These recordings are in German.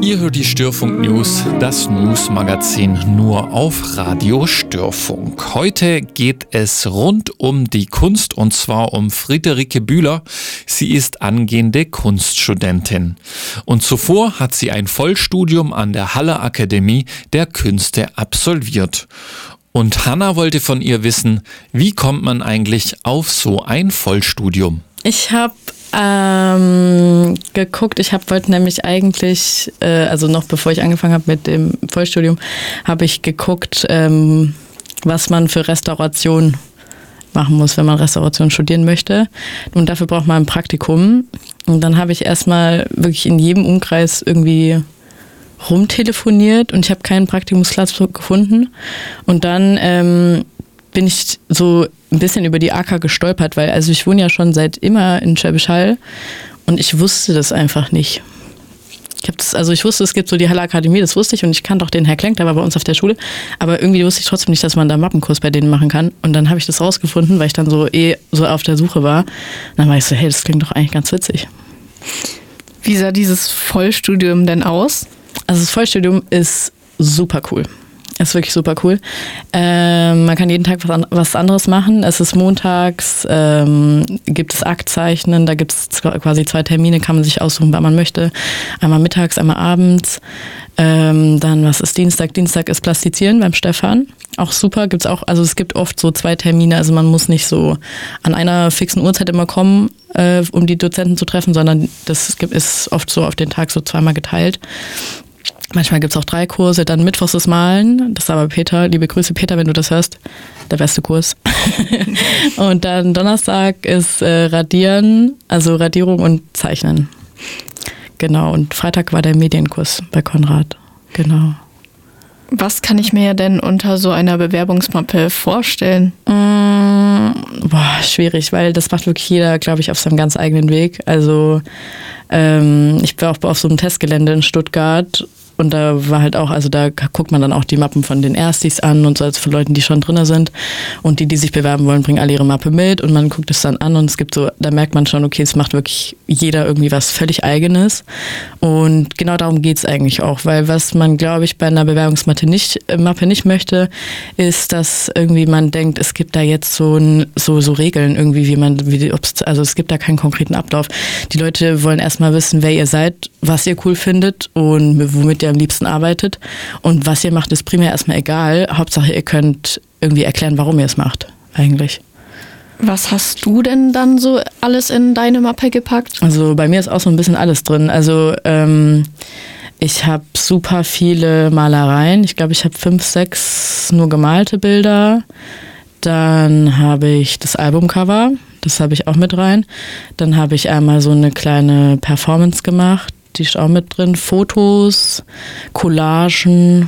Ihr hört die Störfunk News, das News-Magazin nur auf Radio Störfunk. Heute geht es rund um die Kunst und zwar um Friederike Bühler. Sie ist angehende Kunststudentin. Und zuvor hat sie ein Vollstudium an der Haller Akademie der Künste absolviert. Und Hanna wollte von ihr wissen, wie kommt man eigentlich auf so ein Vollstudium? Ich habe geguckt, wollte nämlich eigentlich, also noch bevor ich angefangen habe mit dem Vollstudium, habe ich geguckt, was man für Restauration machen muss, wenn man Restauration studieren möchte. Und dafür braucht man ein Praktikum. Und dann habe ich erstmal wirklich in jedem Umkreis irgendwie rumtelefoniert und ich habe keinen Praktikumsplatz gefunden. Und dann bin ich so ein bisschen über die AK gestolpert, weil also ich wohne ja schon seit immer in Schwäbisch Hall und ich wusste das einfach nicht. Ich wusste, es gibt so die Haller Akademie, das wusste ich und ich kannte auch den Herr Klenk, der war bei uns auf der Schule, aber irgendwie wusste ich trotzdem nicht, dass man da einen Mappenkurs bei denen machen kann und dann habe ich das rausgefunden, weil ich dann so auf der Suche war. Und dann war ich so, hey, das klingt doch eigentlich ganz witzig. Wie sah dieses Vollstudium denn aus? Also das Vollstudium ist super cool. Ist wirklich super cool. Man kann jeden Tag was anderes machen. Es ist montags, gibt es Aktzeichnen, da gibt es quasi 2 Termine, kann man sich aussuchen, wann man möchte. Einmal mittags, einmal abends. Dann, was ist Dienstag? Dienstag ist Plastizieren beim Stefan. Auch super, gibt's auch, also es gibt oft so 2 Termine, also man muss nicht so an einer fixen Uhrzeit immer kommen, um die Dozenten zu treffen, sondern das ist oft so auf den Tag so 2-mal geteilt. Manchmal gibt es auch 3 Kurse, dann mittwochs ist Malen, das ist aber Peter, liebe Grüße Peter, wenn du das hörst, der beste Kurs. Und dann Donnerstag ist Radieren, also Radierung und Zeichnen. Genau, und Freitag war der Medienkurs bei Konrad, genau. Was kann ich mir denn unter so einer Bewerbungsmappe vorstellen? Schwierig, weil das macht wirklich jeder, glaube ich, auf seinem ganz eigenen Weg. Also ich war auch auf so einem Testgelände in Stuttgart und da war halt auch, also da guckt man dann auch die Mappen von den Erstis an und so, also von Leuten, die schon drin sind. Und die sich bewerben wollen, bringen alle ihre Mappe mit und man guckt es dann an und es gibt so, da merkt man schon, okay, es macht wirklich jeder irgendwie was völlig Eigenes. Und genau darum geht es eigentlich auch, weil was man, glaube ich, bei einer Bewerbungsmappe nicht möchte, ist, dass irgendwie man denkt, es gibt da jetzt so Regeln irgendwie, also es gibt da keinen konkreten Ablauf. Die Leute wollen erstmal wissen, wer ihr seid, was ihr cool findet und womit ihr am liebsten arbeitet. Und was ihr macht, ist primär erstmal egal. Hauptsache, ihr könnt irgendwie erklären, warum ihr es macht, eigentlich. Was hast du denn dann so alles in deine Mappe gepackt? Also bei mir ist auch so ein bisschen alles drin. Also ich habe super viele Malereien. Ich glaube, ich habe 5, 6 nur gemalte Bilder. Dann habe ich das Albumcover. Das habe ich auch mit rein. Dann habe ich einmal so eine kleine Performance gemacht. Die ist auch mit drin. Fotos, Collagen,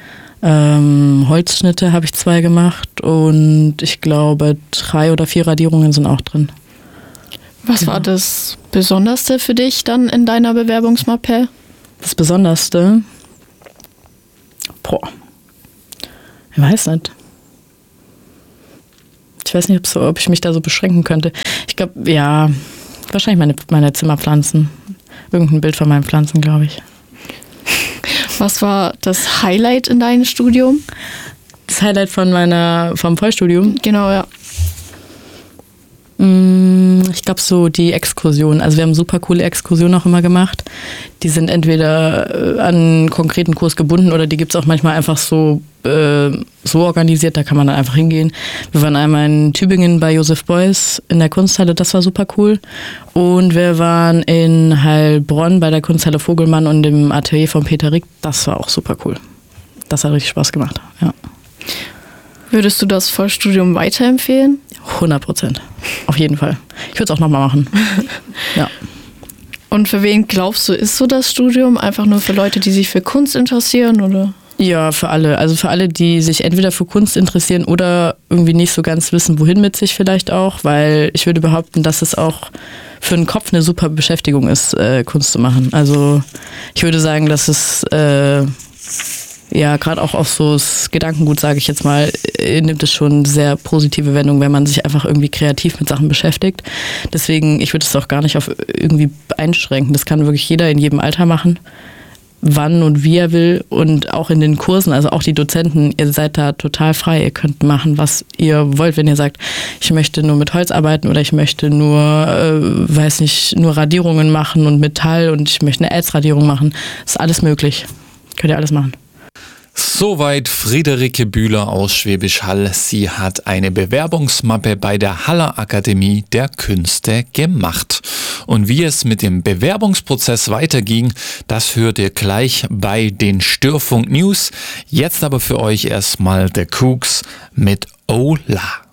Holzschnitte habe ich 2 gemacht und ich glaube 3 oder 4 Radierungen sind auch drin. Was war das Besonderste für dich dann in deiner Bewerbungsmappe? Das Besonderste? Ich weiß nicht. Ich weiß nicht, ob ich mich da so beschränken könnte. Ich glaube, ja, wahrscheinlich meine Zimmerpflanzen. Irgendein Bild von meinen Pflanzen, glaube ich. Was war das Highlight in deinem Studium? Das Highlight vom Vollstudium? Genau, ja. Ich glaube so die Exkursion. Also wir haben super coole Exkursionen auch immer gemacht. Die sind entweder an einen konkreten Kurs gebunden oder die gibt es auch manchmal einfach so organisiert, da kann man dann einfach hingehen. Wir waren einmal in Tübingen bei Josef Beuys in der Kunsthalle, das war super cool. Und wir waren in Heilbronn bei der Kunsthalle Vogelmann und im Atelier von Peter Rieck, das war auch super cool. Das hat richtig Spaß gemacht, ja. Würdest du das Vollstudium weiterempfehlen? 100%, auf jeden Fall. Ich würde es auch nochmal machen. Ja. Und für wen glaubst du, ist so das Studium? Einfach nur für Leute, die sich für Kunst interessieren, oder? Ja, für alle. Also für alle, die sich entweder für Kunst interessieren oder irgendwie nicht so ganz wissen, wohin mit sich vielleicht auch, weil ich würde behaupten, dass es auch für den Kopf eine super Beschäftigung ist, Kunst zu machen. Also ich würde sagen, dass es ja gerade auch auf so das Gedankengut, sage ich jetzt mal, nimmt es schon sehr positive Wendung, wenn man sich einfach irgendwie kreativ mit Sachen beschäftigt. Deswegen, ich würde es auch gar nicht auf irgendwie einschränken. Das kann wirklich jeder in jedem Alter machen. wann und wie er will, und auch in den Kursen, also auch die Dozenten, ihr seid da total frei. Ihr könnt machen, was ihr wollt, wenn ihr sagt, ich möchte nur mit Holz arbeiten oder ich möchte nur, nur Radierungen machen und Metall und ich möchte eine Erz-Radierung machen. Ist alles möglich. Könnt ihr alles machen. Soweit Friederike Bühler aus Schwäbisch Hall. Sie hat eine Bewerbungsmappe bei der Haller Akademie der Künste gemacht. Und wie es mit dem Bewerbungsprozess weiterging, das hört ihr gleich bei den Störfunk News. Jetzt aber für euch erstmal The Kooks mit Ola.